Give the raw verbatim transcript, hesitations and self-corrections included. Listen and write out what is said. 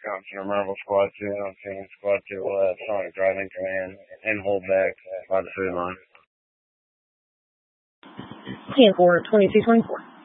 Thompson or Marvel Squad two. I'm seeing Squad two will have Sonic driving command and hold back by the food line. ten four, twenty-two twenty-four.